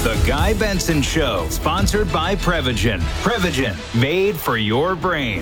The Guy Benson Show, sponsored by Prevagen. Prevagen, made for your brain.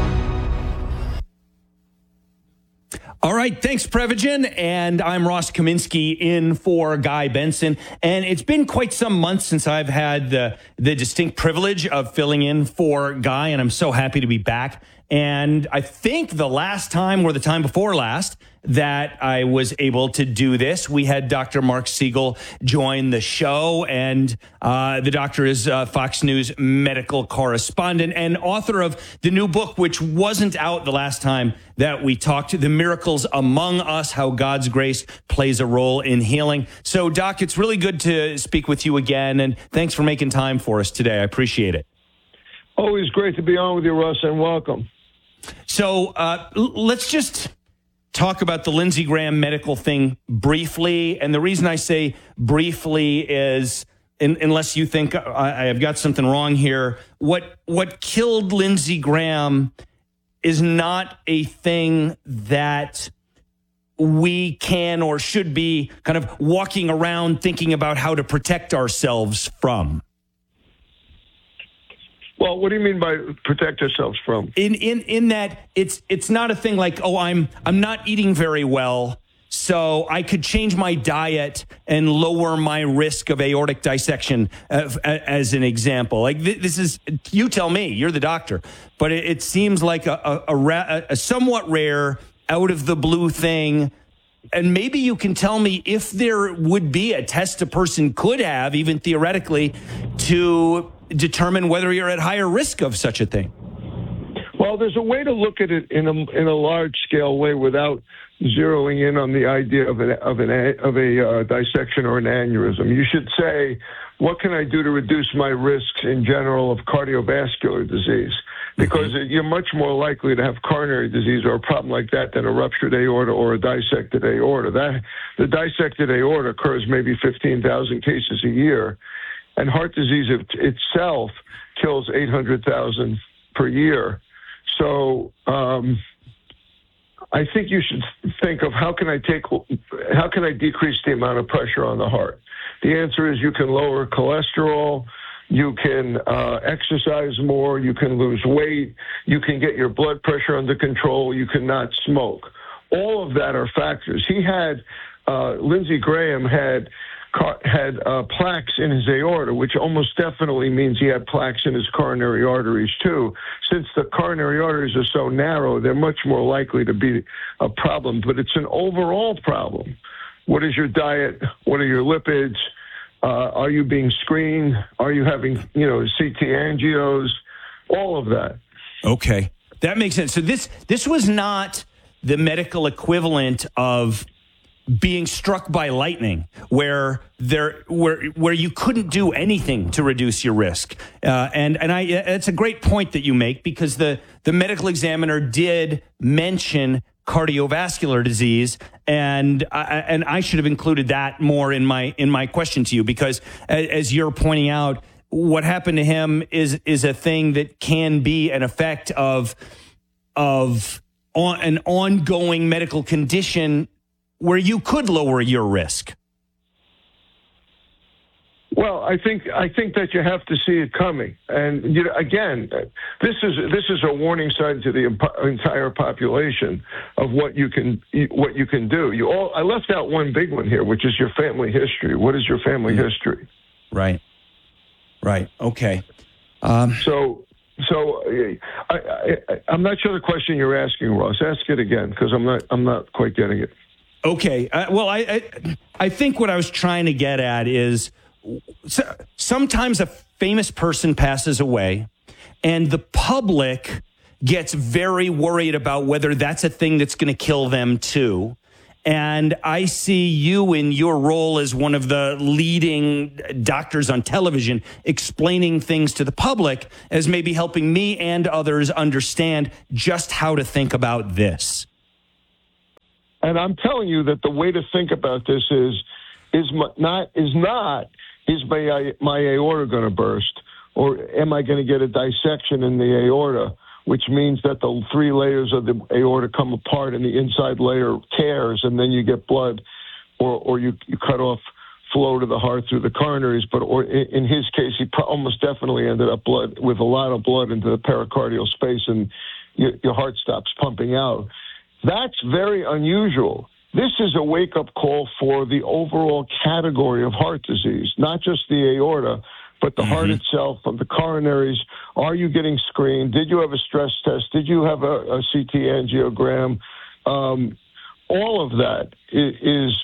All right, thanks, Prevagen. And I'm Ross Kaminsky in for Guy Benson. And it's been quite some months since I've had the distinct privilege of filling in for Guy, and I'm so happy to be back. And I think the last time or the time before last that I was able to do this, we had Dr. Mark Siegel join the show. And the doctor is Fox News medical correspondent and author of the new book, which wasn't out the last time that we talked, The Miracles Among Us, How God's Grace Plays a Role in Healing. So, Doc, it's really good to speak with you again. And thanks for making time for us today. I appreciate it. Always great to be on with you, Russ, and welcome. So let's just talk about the Lindsey Graham medical thing briefly. And the reason I say briefly is, unless you think I've got something wrong here, what killed Lindsey Graham is not a thing that we can or should be kind of walking around thinking about how to protect ourselves from. Well, what do you mean by protect ourselves from? In that it's not a thing like, oh, I'm not eating very well, so I could change my diet and lower my risk of aortic dissection, as an example. Like this is, you tell me, you're the doctor, but it seems like a somewhat rare, out of the blue thing. And maybe you can tell me if there would be a test a person could have, even theoretically, to determine whether you're at higher risk of such a thing. Well, there's a way to look at it in a large scale way without zeroing in on the idea of a dissection or an aneurysm. You should say, what can I do to reduce my risks in general of cardiovascular disease? Because you're much more likely to have coronary disease or a problem like that than a ruptured aorta or a dissected aorta. The dissected aorta occurs maybe 15,000 cases a year, and heart disease itself kills 800,000 per year. So I think you should think of how can I decrease the amount of pressure on the heart? The answer is you can lower cholesterol, you can exercise more, you can lose weight, you can get your blood pressure under control, you cannot smoke. All of that are factors. Lindsey Graham had plaques in his aorta, which almost definitely means he had plaques in his coronary arteries too. Since the coronary arteries are so narrow, they're much more likely to be a problem, but it's an overall problem. What is your diet? What are your lipids? Are you being screened? Are you having, CT angios? All of that. Okay. That makes sense. So this was not the medical equivalent of being struck by lightning, where you couldn't do anything to reduce your risk. And it's a great point that you make, because the medical examiner did mention cardiovascular disease, and I should have included that more in my question to you, because as you're pointing out, what happened to him is a thing that can be an effect of an ongoing medical condition where you could lower your risk. Well, I think that you have to see it coming, and again, this is a warning sign to the entire population of what you can do. I left out one big one here, which is your family history. What is your family history? Right. Okay. So I'm not sure the question you're asking, Ross. Ask it again, because I'm not quite getting it. Okay. Well, I think what I was trying to get at is, sometimes a famous person passes away and the public gets very worried about whether that's a thing that's going to kill them too. And I see you in your role as one of the leading doctors on television explaining things to the public as maybe helping me and others understand just how to think about this. And I'm telling you that the way to think about this is my aorta going to burst, or am I going to get a dissection in the aorta, which means that the three layers of the aorta come apart and the inside layer tears, and then you get blood, or you cut off flow to the heart through the coronaries, but in his case, he almost definitely ended up with a lot of blood into the pericardial space, and your heart stops pumping out. That's very unusual. This is a wake-up call for the overall category of heart disease, not just the aorta, but the heart itself, of the coronaries. Are you getting screened? Did you have a stress test? Did you have a CT angiogram? All of that is,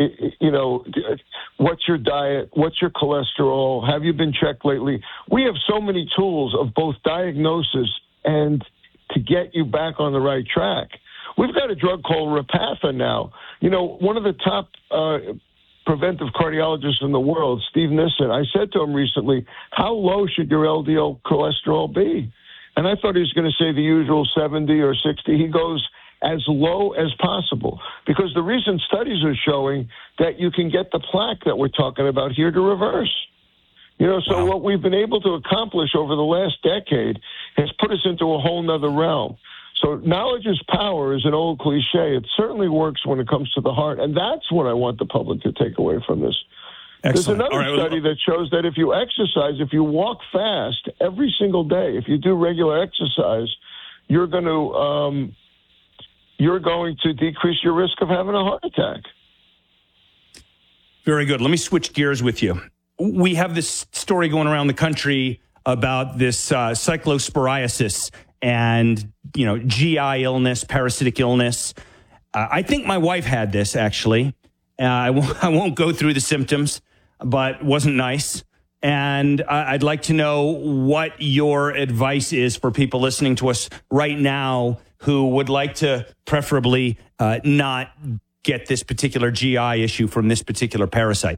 what's your diet? What's your cholesterol? Have you been checked lately? We have so many tools of both diagnosis and to get you back on the right track. We've got a drug called Repatha now. One of the top preventive cardiologists in the world, Steve Nissen, I said to him recently, how low should your LDL cholesterol be? And I thought he was going to say the usual 70 or 60. He goes as low as possible, because the recent studies are showing that you can get the plaque that we're talking about here to reverse. So what we've been able to accomplish over the last decade has put us into a whole nother realm. So knowledge is power is an old cliche. It certainly works when it comes to the heart, and that's what I want the public to take away from this. Excellent. There's another study that shows that if you exercise, if you walk fast every single day, if you do regular exercise, you're going to decrease your risk of having a heart attack. Very good. Let me switch gears with you. We have this story going around the country about this cyclosporiasis and, GI illness, parasitic illness. I think my wife had this, actually. I won't go through the symptoms, but wasn't nice. And I'd like to know what your advice is for people listening to us right now who would like to preferably not get this particular GI issue from this particular parasite.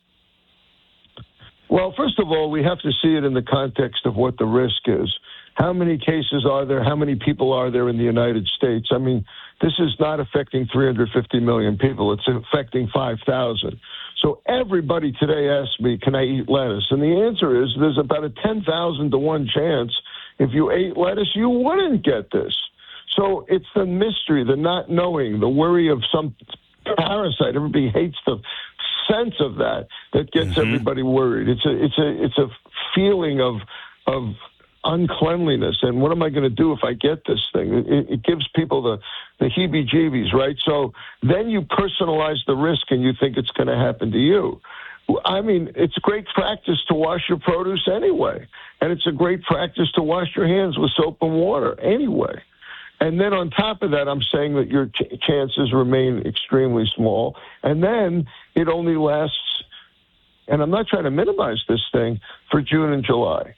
Well, first of all, we have to see it in the context of what the risk is. How many cases are there? How many people are there in the United States? I mean, this is not affecting 350 million people. It's affecting 5,000. So everybody today asks me, can I eat lettuce? And the answer is there's about a 10,000 to 1 chance if you ate lettuce, you wouldn't get this. So it's the mystery, the not knowing, the worry of some parasite. Everybody hates the sense of that gets everybody worried. It's a feeling of uncleanliness, and what am I going to do if I get this thing? It gives people the heebie-jeebies, right? So then you personalize the risk and you think it's going to happen to you. I mean, it's great practice to wash your produce anyway, and it's a great practice to wash your hands with soap and water anyway. And then on top of that, I'm saying that your chances remain extremely small, and then it only lasts, and I'm not trying to minimize this thing, for June and July.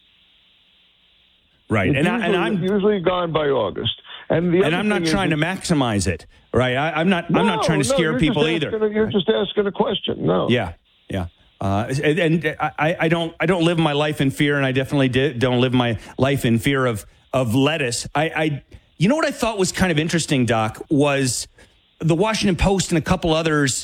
Right, I'm usually gone by August. And I'm not trying to maximize it, right? I'm not trying to scare people either. You're just asking a question. No. Yeah. And I don't live my life in fear, and I definitely don't live my life in fear of lettuce. You know what I thought was kind of interesting, Doc, was the Washington Post and a couple others.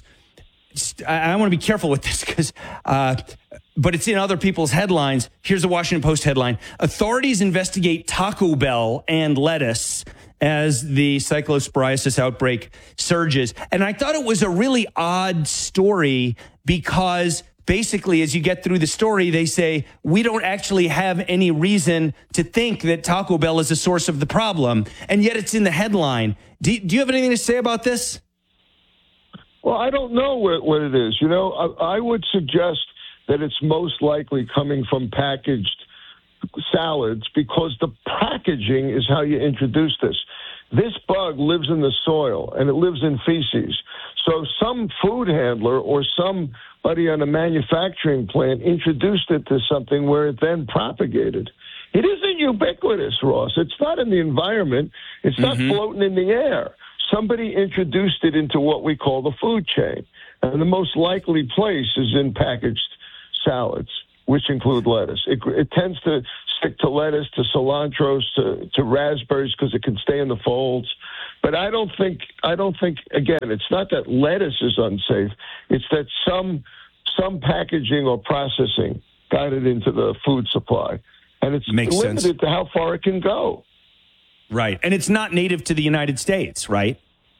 I want to be careful with this because, but it's in other people's headlines. Here's the Washington Post headline: authorities investigate Taco Bell and lettuce as the cyclosporiasis outbreak surges. And I thought it was a really odd story because basically, as you get through the story, they say, we don't actually have any reason to think that Taco Bell is a source of the problem. And yet it's in the headline. Do you have anything to say about this? Well, I don't know what it is. I would suggest that it's most likely coming from packaged salads because the packaging is how you introduce this. This bug lives in the soil and it lives in feces. So some food handler or somebody on a manufacturing plant introduced it to something where it then propagated. It isn't ubiquitous, Ross. It's not in the environment. It's not floating in the air. Somebody introduced it into what we call the food chain. And the most likely place is in packaged salads, which include lettuce. It tends to stick to lettuce, to cilantro, to raspberries because it can stay in the folds. But I don't think, again, it's not that lettuce is unsafe. It's that some packaging or processing got it into the food supply. And it's limited to how far it can go. Right. And it's not native to the United States, right?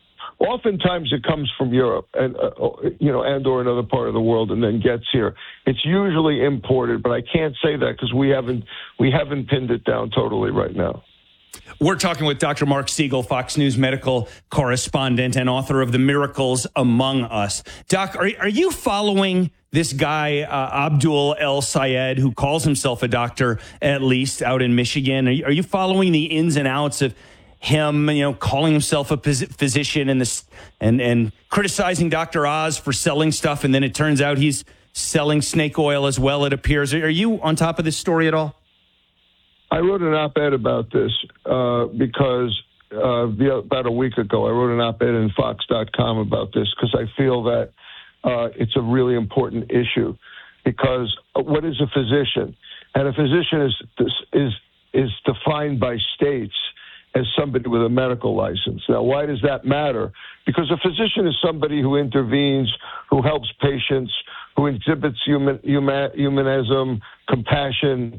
Oftentimes it comes from Europe and or another part of the world, and then gets here. It's usually imported, but I can't say that because we haven't pinned it down totally right now. We're talking with Dr. Mark Siegel, Fox News medical correspondent and author of The Miracles Among Us. Doc, are you following this guy, Abdul El Sayed, who calls himself a doctor, at least out in Michigan? Are you following the ins and outs of him, calling himself a physician and criticizing Dr. Oz for selling stuff, and then it turns out he's selling snake oil as well, it appears. Are you on top of this story at all? I wrote an op-ed about this because about a week ago, I wrote an op-ed in Fox.com about this because I feel that it's a really important issue. Because what is a physician? And a physician is defined by states as somebody with a medical license. Now, why does that matter? Because a physician is somebody who intervenes, who helps patients, who exhibits humanism, compassion,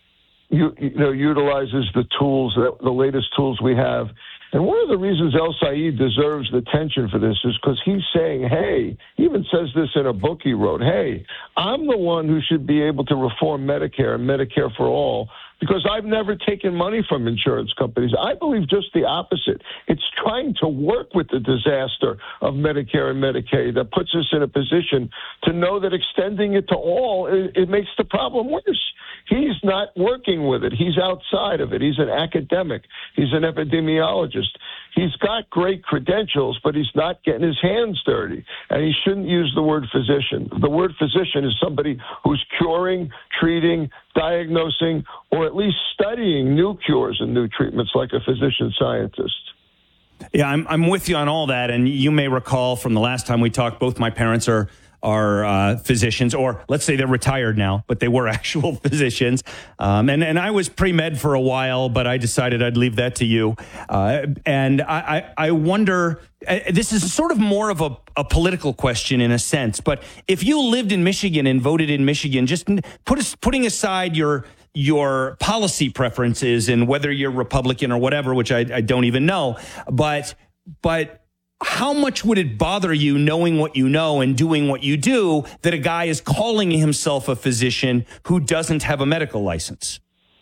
utilizes the tools, the latest tools we have. And one of the reasons El Sayed deserves the attention for this is because he's saying, hey, he even says this in a book he wrote, hey, I'm the one who should be able to reform Medicare and Medicare for all, because I've never taken money from insurance companies. I believe just the opposite. It's trying to work with the disaster of Medicare and Medicaid that puts us in a position to know that extending it to all, it makes the problem worse. He's not working with it. He's outside of it. He's an academic. He's an epidemiologist. He's got great credentials, but he's not getting his hands dirty. And he shouldn't use the word physician. The word physician is somebody who's curing, treating, diagnosing, or at least studying new cures and new treatments like a physician scientist. Yeah, I'm with you on all that. And you may recall from the last time we talked, both my parents are physicians, or let's say they're retired now, but they were actual physicians. And I was pre-med for a while, but I decided I'd leave that to you. And I wonder, this is sort of more of a political question in a sense, but if you lived in Michigan and voted in Michigan, just putting aside your policy preferences and whether you're Republican or whatever, which I don't even know, but how much would it bother you knowing what you know and doing what you do that a guy is calling himself a physician who doesn't have a medical license?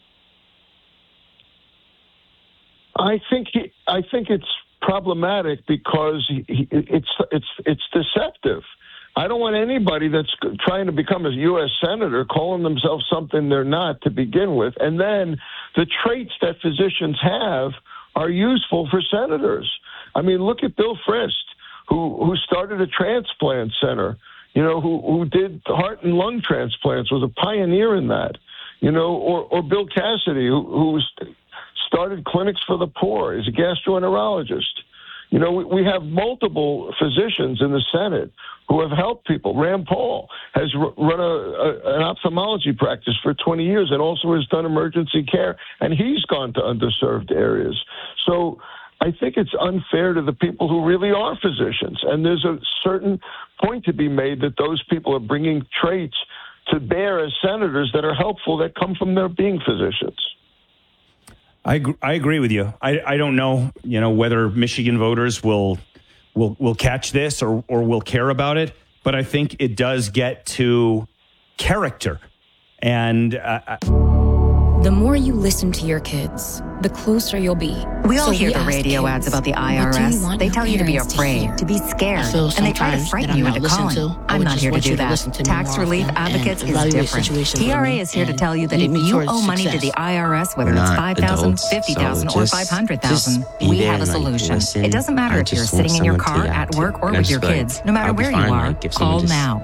I think it's problematic because it's deceptive. I don't want anybody that's trying to become a U.S. senator calling themselves something they're not to begin with. And then the traits that physicians have are useful for senators. I mean, look at Bill Frist, who started a transplant center, who did heart and lung transplants, was a pioneer in that, or Bill Cassidy, who started clinics for the poor, is a gastroenterologist. We have multiple physicians in the Senate who have helped people. Rand Paul has run an ophthalmology practice for 20 years and also has done emergency care, and he's gone to underserved areas. So I think it's unfair to the people who really are physicians. And there's a certain point to be made that those people are bringing traits to bear as senators that are helpful that come from their being physicians. I agree with you. I don't know, whether Michigan voters will catch this or will care about it, but I think it does get to character. And the more you listen to your kids, the closer you'll be. We all hear the radio ads about the IRS. They tell you to be afraid, to be scared, and they try to frighten you into calling. I'm not here to do that. Tax Relief Advocates is different. TRA is here to tell you that if you owe money to the IRS, whether it's $5,000, $50,000, or $500,000, we have a solution. It doesn't matter if you're sitting in your car, at work, or with your kids. No matter where you are, call now.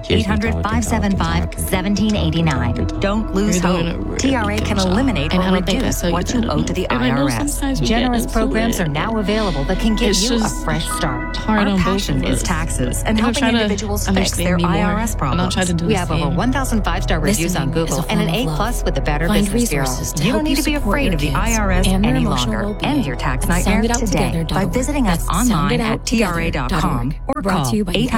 800-575-1789. Don't lose hope. TRA can eliminate or reduce what you owe to the IRS. Generous programs are now available that can give you a fresh start. Our passion is taxes and helping individuals fix their IRS problems. We have over 1,000 5-star reviews on Google and an A+ with the Better Business Bureau. You don't need to be afraid of the IRS any longer. End your tax nightmare today by visiting us online at TRA.com or call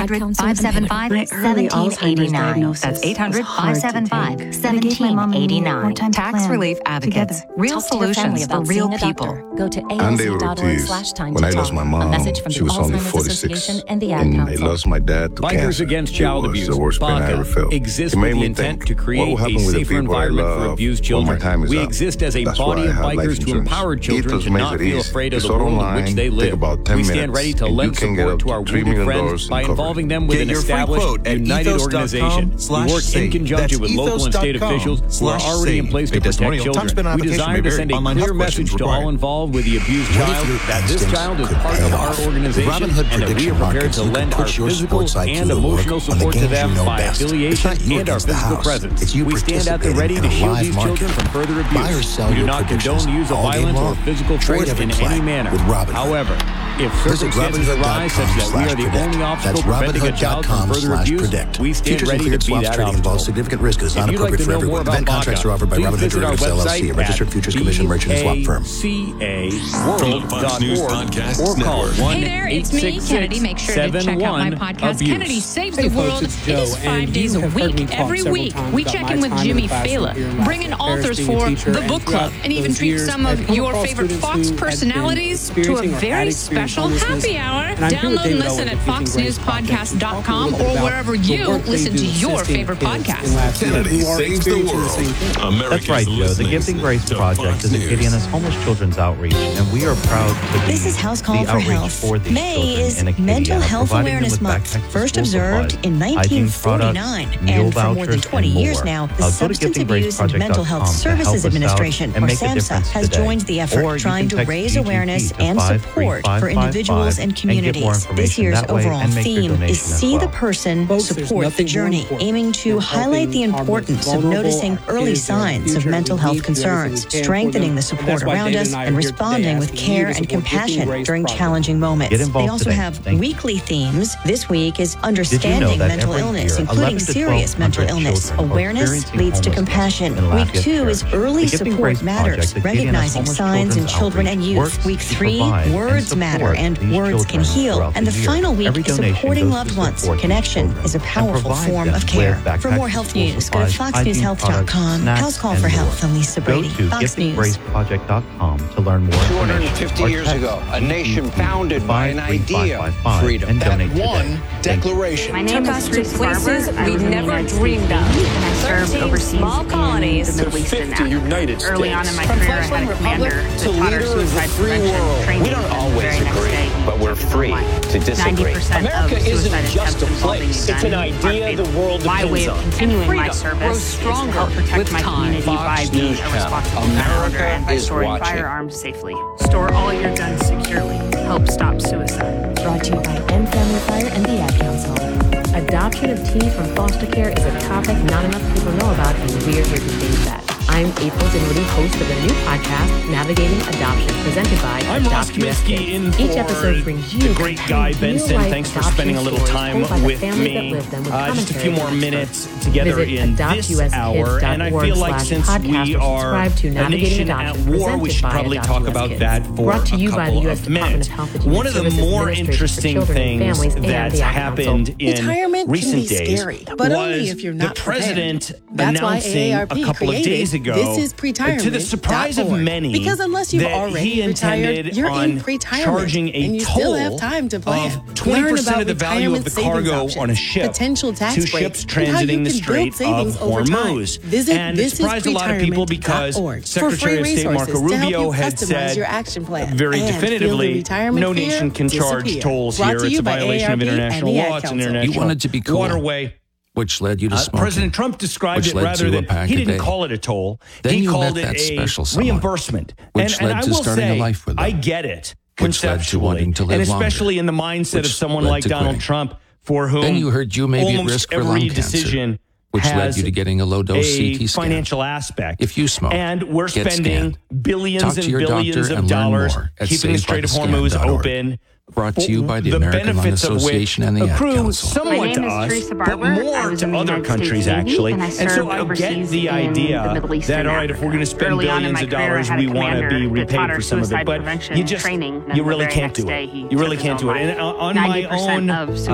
800-575-1789. That's 800-575-1789. Tax Relief Advocates. Real solutions for real real people. Go to AOC.org/time to talk. A message from the Alzheimer's Association and the Ad Council. They lost my dad to Bikers cancer. Against Child Abuse, The worst pain I ever BACA, felt. exists It made with the me intent think, to create what will happen a with the safer people I environment for love abused when my children. time is We up? exist as a That's body why I of have life bikers to insurance. empower children Ethos to makes not it feel easy. afraid of It's the all world in online. which they Take live. about 10 We stand minutes, ready to and lend you can get support up to to our $3 wounded million friends by covered. involving them with Get an your free established, quote at united organization. We work in conjunction with local and state officials who are already in place to protect children. We desire to send a clear message to all involved with the abused child that this child is part of our organization and that we are prepared to lend our physical and emotional support to them by affiliation and our physical presence. We stand at the ready to shield these children from further abuse. We do not condone the use of violence or physical force in any manner. However, if circumstances arise such that we are the only obstacle preventing a child from further abuse, we stand ready to be that obstacle. Significant risk is If not you'd like appropriate to for know everyone. more about Event contracts are BACA, offered by please Robin Hood visit our Derivatives LLC, website a registered futures commission merchant and swap firm. BACAworld.org or call 1-866-71-ABUSE. Hey there, it's me, Kennedy. Make sure to check out my podcast, Kennedy Saves the World. It is 5 days a week. Every week, we check in with Jimmy Fallon, bring in authors for the book club, and even treat some of your favorite Fox personalities to a very special happy hour. Download and listen at foxnewspodcast.com or wherever you listen to your favorite podcast. Kennedy Saves the World. That's right, Joe. The Gifting Grace Project is a Gideonist homeless children's outreach, and we are proud to be This is House Call the for outreach Health. for these May children is in Acadia, Mental Health providing them Awareness with Month, backpacks, first school observed supplies, in hygiene products, 1949. meal And for more than vouchers, 20 and years more. now, the Go to Substance Abuse and Mental Health giftinggraceproject.com to help Services us out Administration, and or make a SAMHSA, difference has today. joined the effort, Or you trying can to text raise GGP awareness to and support for 53555 individuals and and get more communities. This information year's that way overall and make your theme donation is as See the well. Person, Support the Journey, aiming to highlight the importance of noticing early signs of mental health concerns, strengthening the support around us, and responding with care and compassion during challenging moments. Get involved They also today. have Thank you. weekly themes. This week is Did you know Understanding that Mental every Illness, year, including 11 to serious mental 1200 illness. children are Awareness experiencing leads to homelessness compassion. in Week Lafayette 2 is Parish? Early The Gifting Support Grace Matters, Project, the Gideonist recognizing homeless signs in children's children and outreach, youth. works Week to 3, provide and Words Matter support and these Words Can children Heal. throughout And the the year. final week Every is donation Supporting goes to Loved Ones. support these Connection children is a and powerful provide form them of care. with For more backpacks, health school news, go to supplies, hygiene foxnewshealth.com. products, snacks, House Call and for more. Health. I'm Lisa Brady. Go to Fox News. giftinggraceproject.com to learn more 250 years ago, a nation founded by an idea, freedom. and donate one declaration. My name is Teresa Places we've never dreamed of. And I served overseas small colonies in the Middle East and Africa. Early on in my career, I had a commander that taught our suicide prevention training. We don't always agree, but we're free to disagree. 90% America of isn't suicide just a attempts place. It's an idea the world my way depends of on. continuing my service is to help protect my community by being a responsible gun owner and by storing firearms safely. Store all your guns securely. Help stop suicide. Brought to you by End Family Fire and the Ad Council. Adoption of teens from foster care is a topic not enough people know about, and we're here to change that. I'm April Dinwiddie, host of the new podcast, Navigating Adoption, presented by I'm Ross Kaminsky in for Each episode brings you the great Guy Benson. Thanks for spending a little time with me. Just a few more minutes together in this hour. And I feel like since we are a nation at war, we should probably talk about that for a couple of minutes. One of the more interesting things that's happened in recent days was the president announcing a couple of days ago, to the surprise of many, because unless you've that already he intended retired, you're on in pre-retirement, charging a and you toll still have time to plan. of 20% of the value of the cargo options, on a ship potential tax to breaks, ships and how you transiting the can build Strait of savings over time. Hormuz. Visit And it surprised a lot of people because Secretary of State Marco Rubio had said very definitively, no nation can charge tolls here. It's a violation of international law. It's an international waterway. Which led you to smoking. President Trump described it rather than, he didn't call it a toll. He called it a reimbursement. Which and led I to will starting say, a life with them. I get it Which led to wanting to live and especially longer. in the mindset of Which someone led like to Donald quitting. Trump, for whom Then you heard you may be at almost risk for every lung decision cancer, which led you to getting a low-dose CT scan. Financial aspect. If you smoke, and we're get spending scanned. billions Talk to and your billions doctor of and learn dollars more at keeping the Strait of Hormuz SaveByTheScan.org. open. Brought to you by the The American Lung benefits of which Association and the Ad accrue Council. somewhat to us, but more to other countries, actually. And so I get the idea that, all right, if we're going to spend billions of dollars, we want to be repaid for some of it. But you really can't do it. You really can't do it. And on my own